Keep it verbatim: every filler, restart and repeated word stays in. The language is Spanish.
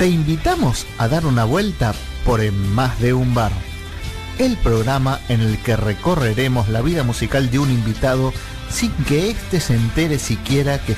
Te invitamos a dar una vuelta por En Más de un Bar, el programa en el que recorreremos la vida musical de un invitado sin que éste se entere siquiera que